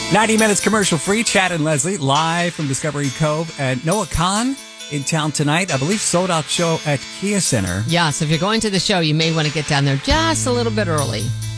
90 minutes commercial free. Chad and Leslie live from Discovery Cove. And Noah Khan in town tonight. I believe sold out show at Kia Center. Yeah, so if you're going to the show, you may want to get down there just a little bit early.